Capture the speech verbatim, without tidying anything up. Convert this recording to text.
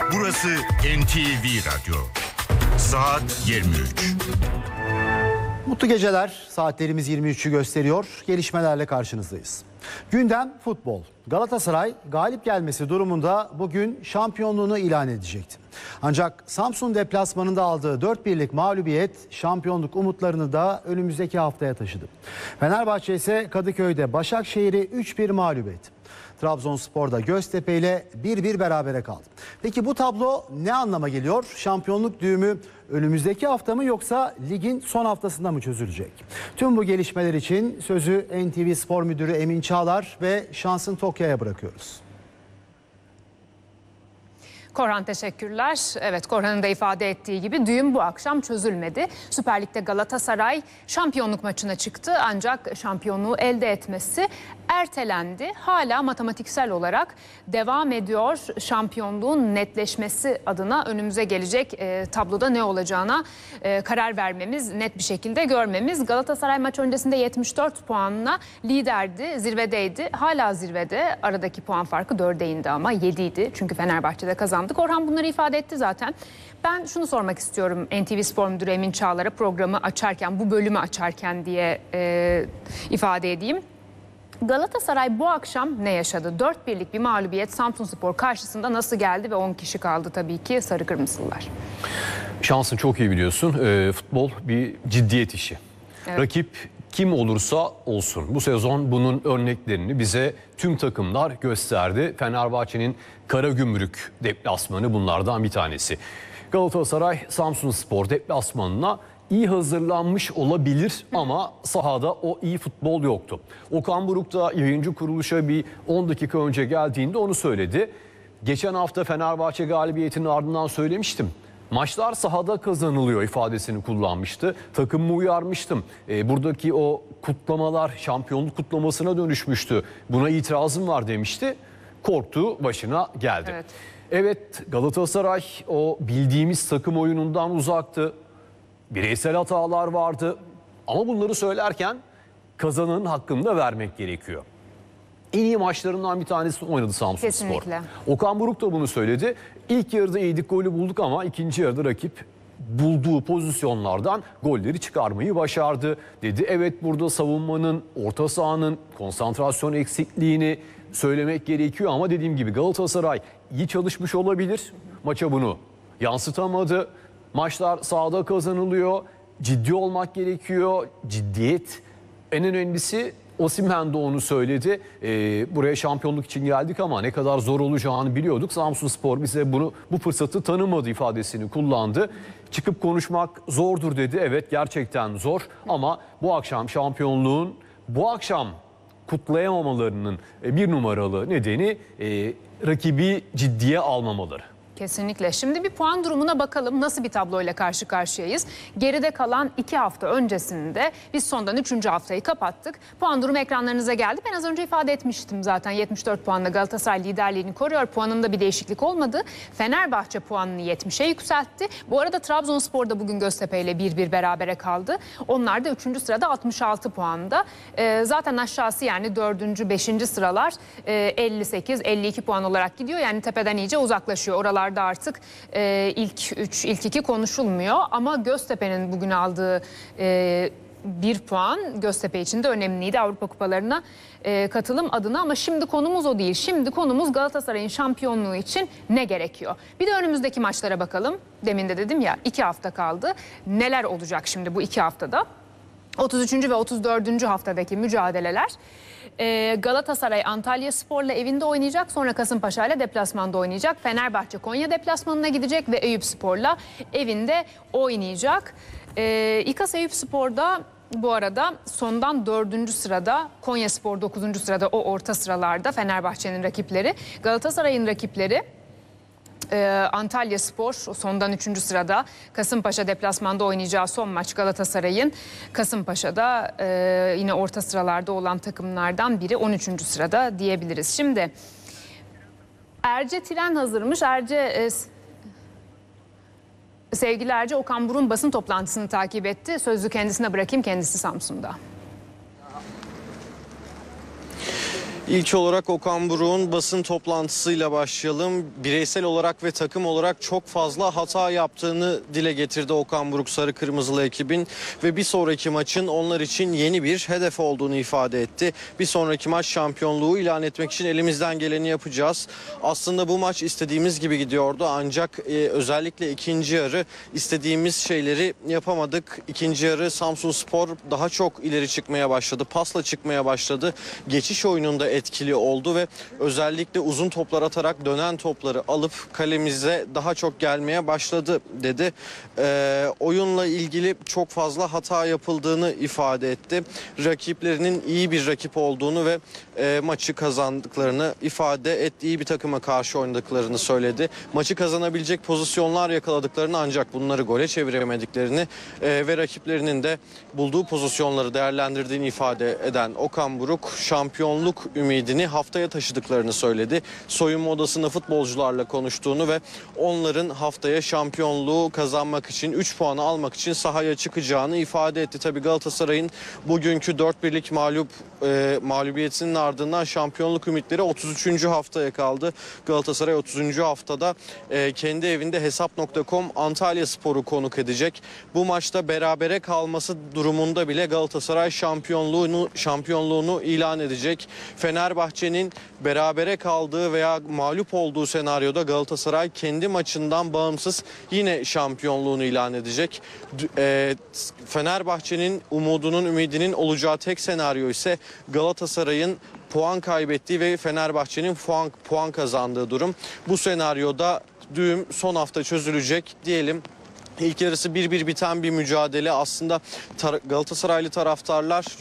Burası N T V Radyo. Saat yirmi üç. Mutlu geceler. Saatlerimiz yirmi üçü gösteriyor. Gelişmelerle karşınızdayız. Gündem futbol. Galatasaray galip gelmesi durumunda bugün şampiyonluğunu ilan edecekti. Ancak Samsun deplasmanında aldığı dört birlik mağlubiyet şampiyonluk umutlarını da önümüzdeki haftaya taşıdı. Fenerbahçe ise Kadıköy'de Başakşehir'i üç bir mağlup etti. Trabzonspor'da Göztepe ile bir bir berabere kaldı. Peki bu tablo ne anlama geliyor? Şampiyonluk düğümü önümüzdeki hafta mı yoksa ligin son haftasında mı çözülecek? Tüm bu gelişmeler için sözü N T V Spor Müdürü Emin Çağlar ve Şansın Tokya'ya bırakıyoruz. Korhan teşekkürler. Evet, Korhan'ın da ifade ettiği gibi düğüm bu akşam çözülmedi. Süper Lig'de Galatasaray şampiyonluk maçına çıktı ancak şampiyonluğu elde etmesi ertelendi. Hala matematiksel olarak devam ediyor. Şampiyonluğun netleşmesi adına önümüze gelecek e, tabloda ne olacağına e, karar vermemiz, net bir şekilde görmemiz. Galatasaray maç öncesinde yetmiş dört puanla liderdi, zirvedeydi. Hala zirvede. Aradaki puan farkı dörde indi ama yediydi. Çünkü Fenerbahçe'de kazandı. Orhan bunları ifade etti zaten. Ben şunu sormak istiyorum N T V Spor Müdürü Emin Çağlar'a, programı açarken, bu bölümü açarken diye e, ifade edeyim. Galatasaray bu akşam ne yaşadı? dört birlik bir mağlubiyet Samsunspor karşısında nasıl geldi ve on kişi kaldı tabii ki sarı kırmızılılar. Şansın çok iyi biliyorsun. E, futbol bir ciddiyet işi. Evet. Rakip kim olursa olsun. Bu sezon bunun örneklerini bize tüm takımlar gösterdi. Fenerbahçe'nin Karagümrük deplasmanı bunlardan bir tanesi. Galatasaray Samsunspor deplasmanına iyi hazırlanmış olabilir ama sahada o iyi futbol yoktu. Okan Buruk da yayıncı kuruluşa bir on dakika önce geldiğinde onu söyledi. Geçen hafta Fenerbahçe galibiyetinin ardından söylemiştim. Maçlar sahada kazanılıyor ifadesini kullanmıştı. Takımımı uyarmıştım. E, buradaki o kutlamalar şampiyonluk kutlamasına dönüşmüştü. Buna itirazım var demişti. Korktu, başına geldi. Evet, evet, Galatasaray o bildiğimiz takım oyunundan uzaktı. Bireysel hatalar vardı. Ama bunları söylerken kazananın hakkını da vermek gerekiyor. En iyi maçlarından bir tanesini oynadı Samsunspor. Okan Buruk da bunu söyledi. İlk yarıda iyiydik, golü bulduk ama ikinci yarıda rakip bulduğu pozisyonlardan golleri çıkarmayı başardı dedi. Evet, burada savunmanın, orta sahanın konsantrasyon eksikliğini söylemek gerekiyor ama dediğim gibi Galatasaray iyi çalışmış olabilir. Maça bunu yansıtamadı. Maçlar sahada kazanılıyor. Ciddi olmak gerekiyor. Ciddiyet en önemlisi. Osimhen de onu söyledi. Ee, buraya şampiyonluk için geldik ama ne kadar zor olacağını biliyorduk. Samsunspor bize bunu bu fırsatı tanımadı ifadesini kullandı. Çıkıp konuşmak zordur dedi. Evet, gerçekten zor ama bu akşam şampiyonluğun bu akşam kutlayamamalarının bir numaralı nedeni e, rakibi ciddiye almamaları. Kesinlikle. Şimdi bir puan durumuna bakalım. Nasıl bir tabloyla karşı karşıyayız? Geride kalan iki hafta öncesinde biz sondan üçüncü haftayı kapattık. Puan durumu ekranlarınıza geldi. Ben az önce ifade etmiştim zaten. yetmiş dört puanla Galatasaray liderliğini koruyor. Puanında bir değişiklik olmadı. Fenerbahçe puanını yetmişe yükseltti. Bu arada Trabzonspor da bugün Göztepe ile bir bir berabere kaldı. Onlar da üçüncü sırada altmış altı puanda. Ee, zaten aşağısı yani dördüncü, beşinci sıralar e, elli sekiz, elli iki puan olarak gidiyor. Yani tepeden iyice uzaklaşıyor. Oralar da artık e, ilk üç, ilk iki konuşulmuyor ama Göztepe'nin bugün aldığı e, bir puan Göztepe için de önemliydi Avrupa Kupalarına e, katılım adına. Ama şimdi konumuz o değil. Şimdi konumuz Galatasaray'ın şampiyonluğu için ne gerekiyor? Bir de önümüzdeki maçlara bakalım. Demin de dedim ya, iki hafta kaldı. Neler olacak şimdi bu iki haftada? otuz üçüncü ve otuz dördüncü haftadaki mücadeleler. Ee, Galatasaray Antalyaspor'la evinde oynayacak. Sonra Kasımpaşa'yla deplasmanda oynayacak. Fenerbahçe Konya deplasmanına gidecek ve Eyüpspor'la evinde oynayacak. Ee, İKAS Eyüpspor'da bu arada sondan dördüncü sırada, Konyaspor dokuzuncu sırada, o orta sıralarda Fenerbahçe'nin rakipleri. Galatasaray'ın rakipleri Ee, Antalyaspor sondan üçüncü sırada. Kasımpaşa deplasmanda oynayacağı son maç Galatasaray'ın. Kasımpaşa'da e, yine orta sıralarda olan takımlardan biri, on üçüncü sırada diyebiliriz. Şimdi Erce Tiren hazırmış. Erce e, sevgili Erce, Okan Buruk'un basın toplantısını takip etti. Sözü kendisine bırakayım, kendisi Samsun'da. İlk olarak Okan Buruk'un basın toplantısıyla başlayalım. Bireysel olarak ve takım olarak çok fazla hata yaptığını dile getirdi Okan Buruk sarı kırmızılı ekibin ve bir sonraki maçın onlar için yeni bir hedef olduğunu ifade etti. Bir sonraki maç şampiyonluğu ilan etmek için elimizden geleni yapacağız. Aslında bu maç istediğimiz gibi gidiyordu ancak e, özellikle ikinci yarı istediğimiz şeyleri yapamadık. İkinci yarı Samsunspor daha çok ileri çıkmaya başladı. Pasla çıkmaya başladı. Geçiş oyununda etkili oldu ve özellikle uzun toplar atarak dönen topları alıp kalemize daha çok gelmeye başladı dedi. Ee, oyunla ilgili çok fazla hata yapıldığını ifade etti. Rakiplerinin iyi bir rakip olduğunu ve e, maçı kazandıklarını ifade etti. İyi bir takıma karşı oynadıklarını söyledi. Maçı kazanabilecek pozisyonlar yakaladıklarını ancak bunları gole çeviremediklerini e, ve rakiplerinin de bulduğu pozisyonları değerlendirdiğini ifade eden Okan Buruk şampiyonluk ümidini haftaya taşıdıklarını söyledi. Soyunma odasında futbolcularla konuştuğunu ve onların haftaya şampiyonluğu kazanmak için üç puanı almak için sahaya çıkacağını ifade etti. Tabii Galatasaray'ın bugünkü dört birlik mağlup e, mağlubiyetinin ardından şampiyonluk ümitleri otuz üçüncü haftaya kaldı. Galatasaray otuzuncu haftada e, kendi evinde hesap nokta com Antalyaspor'u konuk edecek. Bu maçta berabere kalması durumunda bile Galatasaray şampiyonluğunu şampiyonluğunu ilan edecek. Fenerbahçe'nin berabere kaldığı veya mağlup olduğu senaryoda Galatasaray kendi maçından bağımsız yine şampiyonluğunu ilan edecek. E, Fenerbahçe'nin umudunun, ümidinin olacağı tek senaryo ise Galatasaray'ın puan kaybettiği ve Fenerbahçe'nin puan, puan kazandığı durum. Bu senaryoda düğüm son hafta çözülecek diyelim. İlk yarısı bir bir biten bir mücadele. Aslında tar- Galatasaraylı taraftarlar